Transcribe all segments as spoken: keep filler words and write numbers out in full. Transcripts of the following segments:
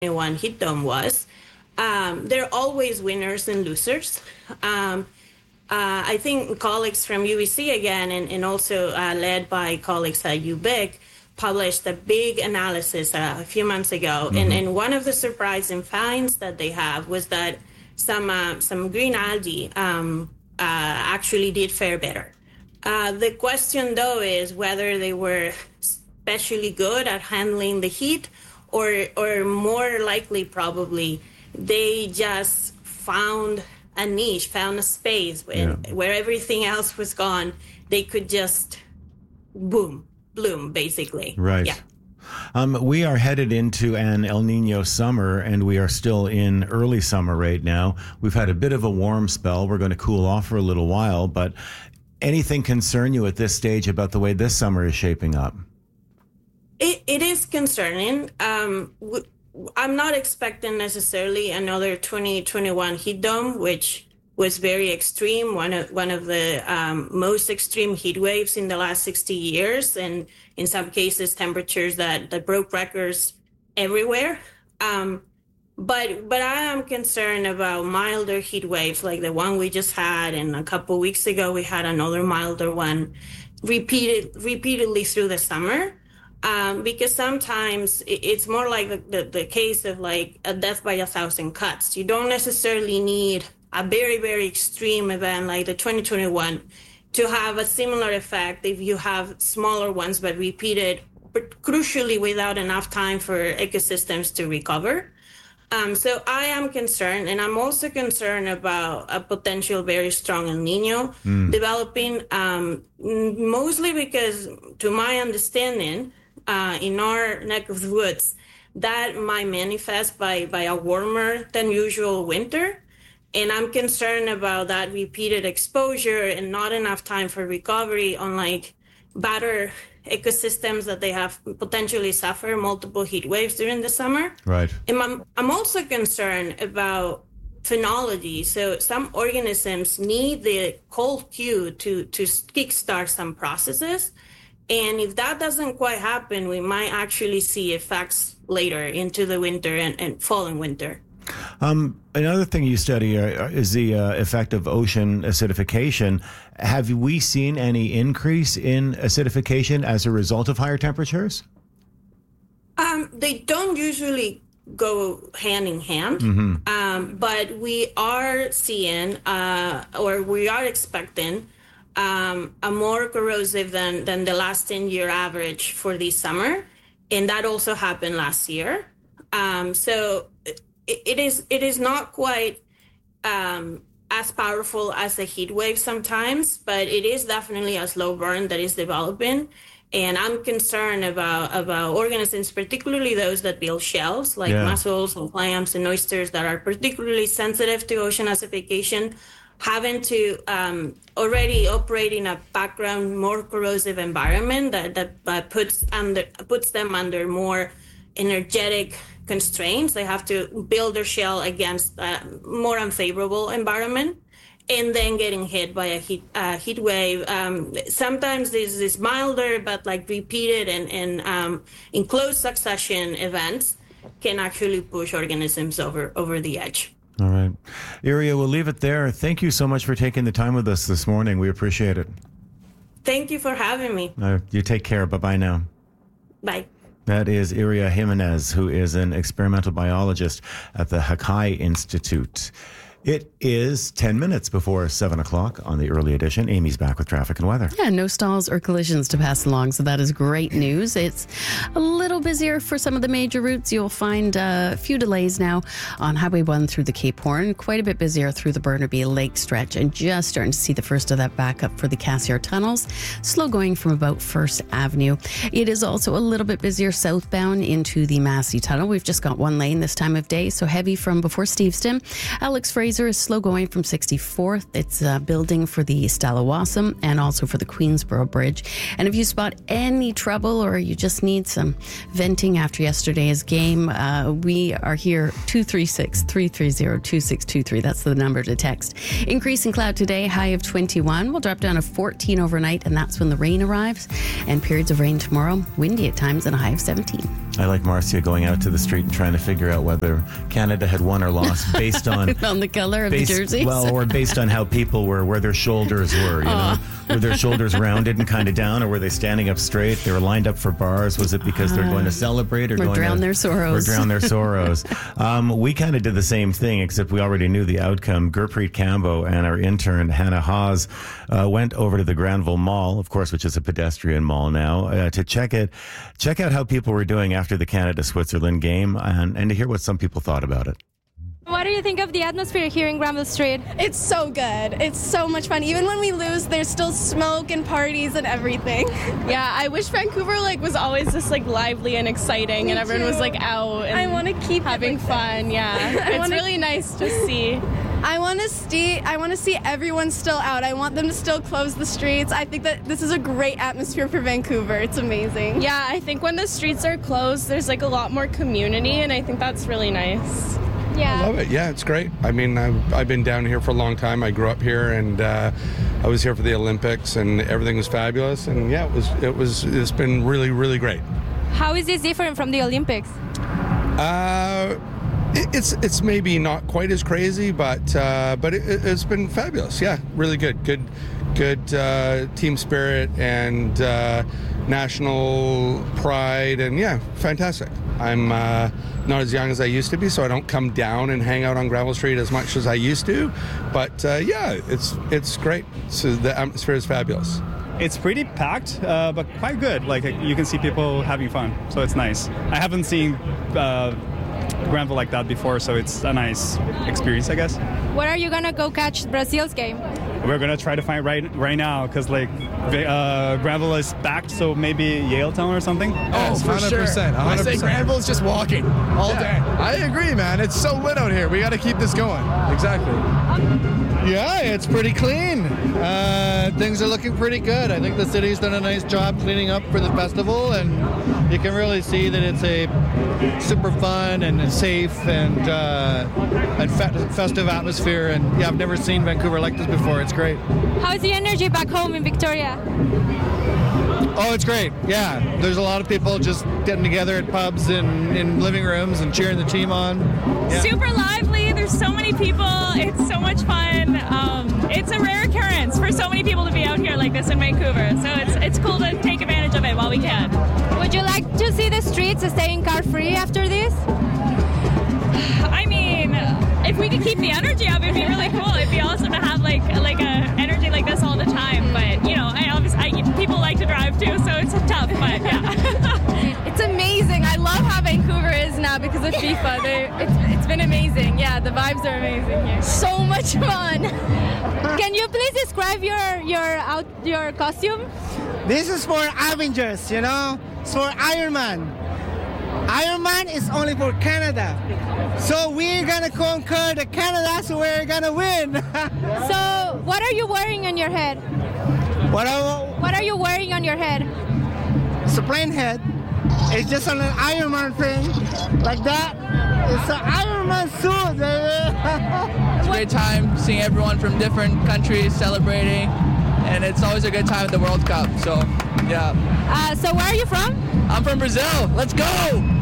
twenty-one heat dome was. Um, there are always winners and losers. Um, uh, I think colleagues from U B C again, and, and also uh, led by colleagues at U B I C, published a big analysis uh, a few months ago. Mm-hmm. And, and one of the surprising finds that they have was that some uh, some green algae um, uh, actually did fare better. Uh, the question, though, is whether they were especially good at handling the heat, or or more likely, probably, they just found a niche, found a space where, yeah. where everything else was gone. They could just boom, bloom, basically. Right. Yeah. Um, we are headed into an El Nino summer, and we are still in early summer right now. We've had a bit of a warm spell. We're going to cool off for a little while, but anything concern you at this stage about the way this summer is shaping up? It, it is concerning. Um, w- I'm not expecting necessarily another twenty twenty-one heat dome, which was very extreme, one of one of the um, most extreme heat waves in the last sixty years, and in some cases temperatures that, that broke records everywhere. Um, but but I am concerned about milder heat waves like the one we just had, and a couple of weeks ago we had another milder one repeated repeatedly through the summer. Um, because sometimes it's more like the, the, the case of like a death by a thousand cuts. You don't necessarily need a very, very extreme event like the twenty twenty-one to have a similar effect if you have smaller ones but repeated, but crucially without enough time for ecosystems to recover. Um, so I am concerned, and I'm also concerned about a potential very strong El Nino mm. developing, um, mostly because, to my understanding, Uh, in our neck of the woods, that might manifest by, by a warmer than usual winter. And I'm concerned about that repeated exposure and not enough time for recovery, unlike better ecosystems that they have potentially suffer multiple heat waves during the summer. Right. And I'm, I'm also concerned about phenology. So some organisms need the cold cue to, to kickstart some processes. And if that doesn't quite happen, we might actually see effects later into the winter and, and fall and winter. Um, another thing you study uh, is the uh, effect of ocean acidification. Have we seen any increase in acidification as a result of higher temperatures? Um, they don't usually go hand in hand, mm-hmm. um, but we are seeing uh, or we are expecting Um, a more corrosive than, than the last ten-year average for this summer, and that also happened last year. Um, so it, it is it is not quite um, as powerful as a heat wave sometimes, but it is definitely a slow burn that is developing. And I'm concerned about, about organisms, particularly those that build shells, like yeah. mussels and clams and oysters that are particularly sensitive to ocean acidification, having to um, already operate in a background, more corrosive environment that, that uh, puts under puts them under more energetic constraints. They have to build their shell against a more unfavorable environment, and then getting hit by a heat uh, heat wave. Um, sometimes this is milder, but like repeated and, and um, in close succession events can actually push organisms over, over the edge. All right. Iria, we'll leave it there. Thank you so much for taking the time with us this morning. We appreciate it. Thank you for having me. Uh, you take care. Bye-bye now. Bye. That is Iria Jimenez, who is an experimental biologist at the Hakai Institute. It is ten minutes before seven o'clock on the early edition. Amy's back with traffic and weather. Yeah, no stalls or collisions to pass along, so that is great news. It's a little busier for some of the major routes. You'll find a few delays now on Highway one through the Cape Horn, quite a bit busier through the Burnaby Lake stretch, and just starting to see the first of that backup for the Cassiar tunnels. Slow going from about First Avenue. It is also a little bit busier southbound into the Massey Tunnel. We've just got one lane this time of day, so heavy from before Steveston. Alex Fraser is slow going from sixty-fourth. It's uh, building for the Stalawassam and also for the Queensboro Bridge. And if you spot any trouble or you just need some venting after yesterday's game, uh, we are here, two three six, three three zero, two six two three. That's the number to text. Increase in cloud today, high of twenty-one. We'll drop down to fourteen overnight, and that's when the rain arrives. And periods of rain tomorrow, windy at times and a high of seventeen. I like Marcia going out to the street and trying to figure out whether Canada had won or lost based on on the color of based, the jerseys. Well, or based on how people were, where their shoulders were. You know, were their shoulders rounded and kind of down, or were they standing up straight? They were lined up for bars. Was it because they're going to celebrate or, or going drown to, their sorrows? Or drown their sorrows. um, we kind of did the same thing, except we already knew the outcome. Gurpreet Cambo and our intern Hannah Haas uh, went over to the Granville Mall, of course, which is a pedestrian mall now, uh, to check it, check out how people were doing after the Canada-Switzerland game, and, and to hear what some people thought about it. What do you think of the atmosphere here in Granville Street? It's so good. It's so much fun. Even when we lose, there's still smoke and parties and everything. Yeah, I wish Vancouver like was always just like lively and exciting, Me and everyone too. was like out and I want to keep having it like fun. That. Yeah, I it's wanna, really nice to see. I want to see. I want to see everyone still out. I want them to still close the streets. I think that this is a great atmosphere for Vancouver. It's amazing. Yeah, I think when the streets are closed, there's like a lot more community, and I think that's really nice. Yeah. I love it. Yeah, it's great. I mean, I've, I've been down here for a long time. I grew up here, and uh, I was here for the Olympics, and everything was fabulous. And yeah, it was. It was. It's been really, really great. How is this different from the Olympics? Uh, it, it's it's maybe not quite as crazy, but uh, but it, it's been fabulous. Yeah, really good. Good, good uh, team spirit and uh, national pride, and yeah, fantastic. I'm uh, not as young as I used to be, so I don't come down and hang out on Granville Street as much as I used to. But uh, yeah, it's it's great. So the atmosphere is fabulous. It's pretty packed, uh, but quite good. Like you can see people having fun, so it's nice. I haven't seen uh, Granville like that before, so it's a nice experience, I guess. Where are you gonna go catch Brazil's game? We're gonna try to find right right now because like uh, Granville is packed, so maybe Yaletown or something. Oh, for one hundred percent, sure. one hundred percent. I say Granville's just walking all Yeah, day. I agree, man. It's so lit out here. We got to keep this going. Exactly. Yeah, it's pretty clean. Uh, things are looking pretty good. I think the city's done a nice job cleaning up for the festival, and you can really see that it's a super fun and safe and uh, and fe- festive atmosphere. And yeah, I've never seen Vancouver like this before. It's great. How's the energy back home in Victoria? Oh, it's great. Yeah, there's a lot of people just getting together at pubs and in living rooms and cheering the team on. Yeah. Super lively. There's so many people. It's so much fun. Um, it's a rare occurrence for so many people to be out here like this in Vancouver. So it's it's cool to take advantage of it while we can. Would you like to see the streets staying car-free after this? I mean, if we could keep the energy up, it'd be really cool. It'd be awesome to have like like a energy like this all the time. But you know, I obviously I, people like to drive too, so it's tough. But yeah, It's amazing. I love how Vancouver is now because of FIFA. They're, it's it's been amazing. Yeah, the vibes are amazing here. So much fun. Can you please describe your your out your costume? This is for Avengers, you know. It's for Iron Man. Iron Man is only for Canada. So we're gonna conquer the Canada, so we're gonna win. So, what are you wearing on your head? What are, What are you wearing on your head? it's a plain head. It's just an Iron Man thing, like that. It's an Iron Man suit, baby. It's a great time seeing everyone from different countries celebrating, and it's always a good time at the World Cup. So, yeah. Uh, so, where are you from? I'm from Brazil. Let's go!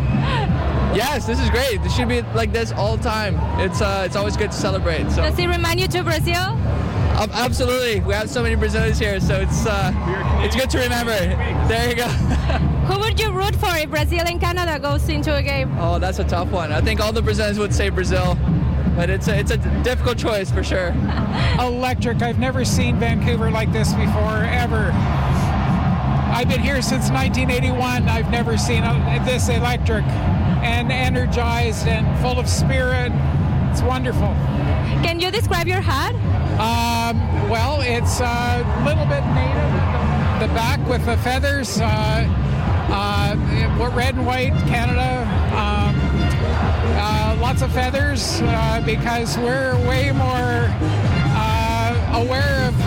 Yes, this is great. This should be like this all the time. It's uh, it's always good to celebrate. So. Does it remind you to Brazil? Um, absolutely. We have so many Brazilians here, so it's uh, it's good to remember. There you go. Who would you root for if Brazil and Canada goes into a game? Oh, that's a tough one. I think all the Brazilians would say Brazil, but it's a, it's a difficult choice for sure. Electric. I've never seen Vancouver like this before, ever. I've been here since nineteen eighty-one. I've never seen this electric and energized and full of spirit. It's wonderful. Can you describe your hat? Um, well, it's a little bit native at the, the back with the feathers. Uh, uh, we're red and white, Canada. Um, uh, lots of feathers uh, because we're way more uh, aware of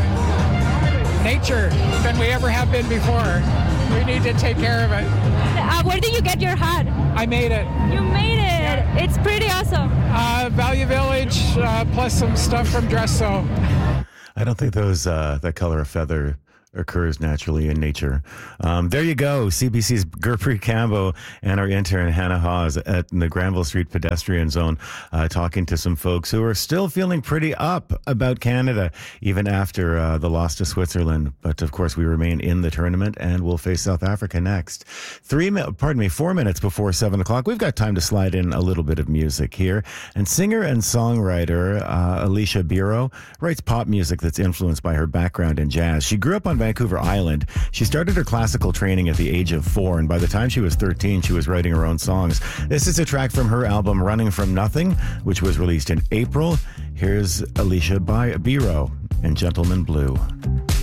uh, nature than we ever have been before. We need to take care of it. Uh, where did you get your hat? I made it. You made it. It's pretty awesome. Uh, Value Village, uh, plus some stuff from Dresso. I don't think those uh, that color of feather occurs naturally in nature. Um, there you go. C B C's Gurpreet Kambo and our intern Hannah Hawes at the Granville Street pedestrian zone, uh, talking to some folks who are still feeling pretty up about Canada, even after uh, the loss to Switzerland. But of course, we remain in the tournament and we'll face South Africa next. Three, pardon me, four minutes before seven o'clock. We've got time to slide in a little bit of music here. And singer and songwriter uh, Alicia Biro writes pop music that's influenced by her background in jazz. She grew up on Vancouver Island. She started her classical training at the age of four, and by the time she was thirteen, she was writing her own songs. This is a track from her album Running From Nothing, which was released in April. Here's Alicia by Biro and Gentleman Blue.